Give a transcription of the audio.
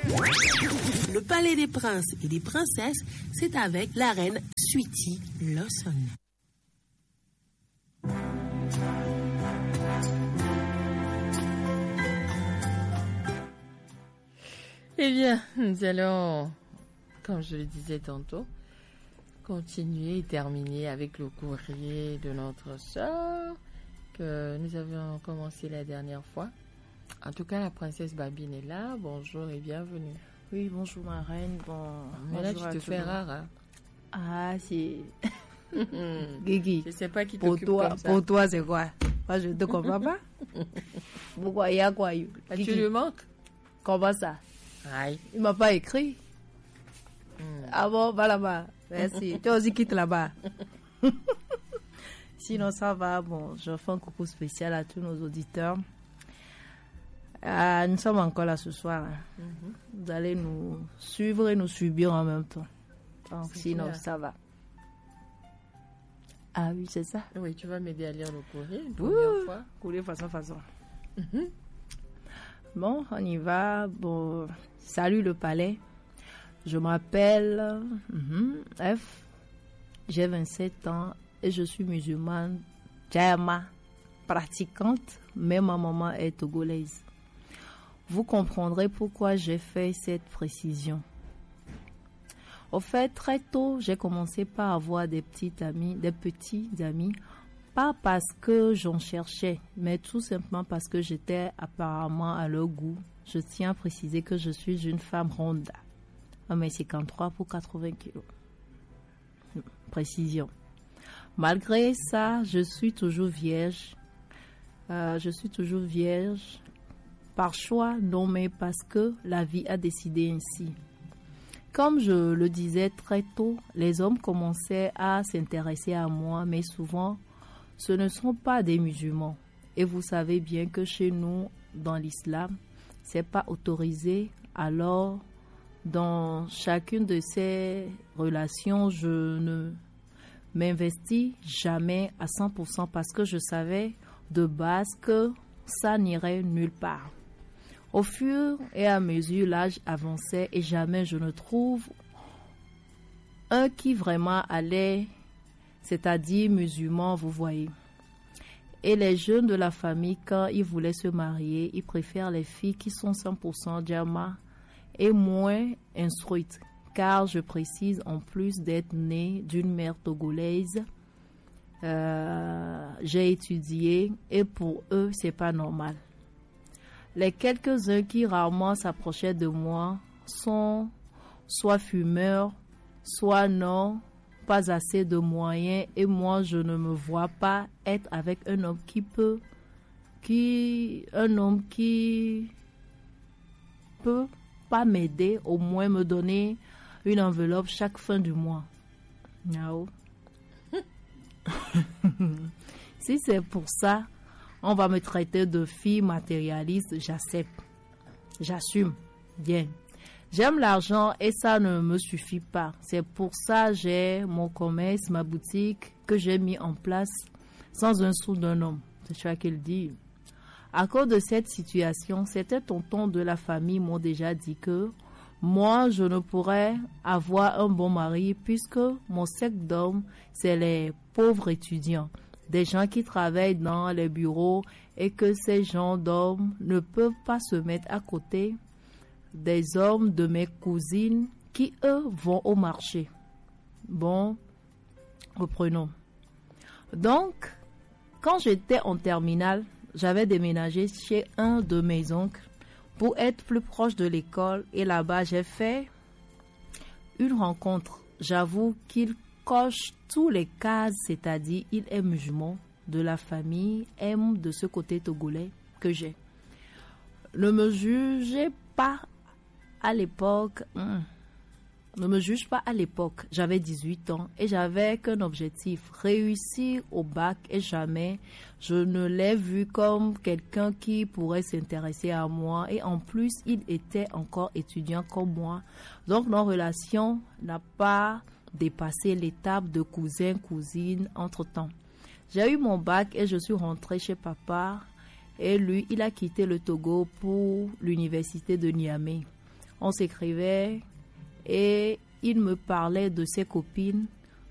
Le palais des princes et des princesses, c'est avec la reine Sweety Lawson. Eh bien, nous allons, comme je le disais tantôt, continuer et terminer avec le courrier de notre sœur que nous avions commencé la dernière fois. En tout cas, la princesse Babine est là. Bonjour et bienvenue. Oui, bonjour ma reine. Mais là, tu te fais rare. Hein? Ah, c'est... Guigui, je sais pas qui t'occupe comme ça. Pour toi, c'est quoi? Moi, je ne te comprends pas. Pourquoi il y a quoi? Tu lui manques? Comment ça? Aïe. Il ne m'a pas écrit. Ah bon, va là-bas. Merci. Toi aussi, quitte là-bas. Sinon, ça va. Bon, je fais un coucou spécial à tous nos auditeurs. Nous sommes encore là ce soir. Vous allez nous suivre et nous subir en même temps. Donc, sinon, clair. Ça va. Ah oui, c'est ça. Oui, tu vas m'aider à lire le courrier une première fois. Courrier façon. Bon, on y va. Bon, salut le palais. Je m'appelle F. J'ai 27 ans et je suis musulmane, Djama, pratiquante, mais ma maman est togolaise. Vous comprendrez pourquoi j'ai fait cette précision. Au fait, très tôt, j'ai commencé par avoir des petits amis, pas parce que j'en cherchais, mais tout simplement parce que j'étais apparemment à leur goût. Je tiens à préciser que je suis une femme ronde, 1m53 pour 80 kg. Précision. Malgré ça, je suis toujours vierge. Par choix, non, mais parce que la vie a décidé ainsi. Comme je le disais très tôt, les hommes commençaient à s'intéresser à moi, mais souvent, ce ne sont pas des musulmans. Et vous savez bien que chez nous, dans l'islam, c'est pas autorisé. Alors, dans chacune de ces relations, je ne m'investis jamais à 100% parce que je savais de base que ça n'irait nulle part. Au fur et à mesure, l'âge avançait et jamais je ne trouve un qui vraiment allait, c'est-à-dire musulman, vous voyez. Et les jeunes de la famille, quand ils voulaient se marier, ils préfèrent les filles qui sont 100% djama et moins instruites. Car je précise, en plus d'être née d'une mère togolaise, j'ai étudié et pour eux, c'est pas normal. Les quelques-uns qui rarement s'approchaient de moi sont soit fumeurs, soit non, pas assez de moyens et moi je ne me vois pas être avec un homme qui peut pas m'aider, au moins me donner une enveloppe chaque fin du mois. No. Si c'est pour ça, on va me traiter de fille matérialiste, j'accepte. J'assume. Bien. J'aime l'argent et ça ne me suffit pas. C'est pour ça que j'ai mon commerce, ma boutique que j'ai mis en place sans un sou d'un homme. C'est ça qu'il dit. À cause de cette situation, certains tontons de la famille m'ont déjà dit que moi, je ne pourrais avoir un bon mari puisque mon cercle d'hommes, c'est les pauvres étudiants. Des gens qui travaillent dans les bureaux et que ces gens d'hommes ne peuvent pas se mettre à côté des hommes de mes cousines qui, eux, vont au marché. Bon, reprenons. Donc, quand j'étais en terminale, j'avais déménagé chez un de mes oncles pour être plus proche de l'école et là-bas, j'ai fait une rencontre. J'avoue qu'il coche tous les cases, c'est-à-dire il est musulman, de la famille, aime de ce côté togolais que j'ai. Ne me jugez pas à l'époque. Ne me juge pas à l'époque. J'avais 18 ans et j'avais qu'un objectif, réussir au bac et jamais je ne l'ai vu comme quelqu'un qui pourrait s'intéresser à moi et en plus il était encore étudiant comme moi. Donc nos relations n'a pas dépassé l'étape de cousin-cousine entre-temps. J'ai eu mon bac et je suis rentrée chez papa et lui, il a quitté le Togo pour l'université de Niamey. On s'écrivait et il me parlait de ses copines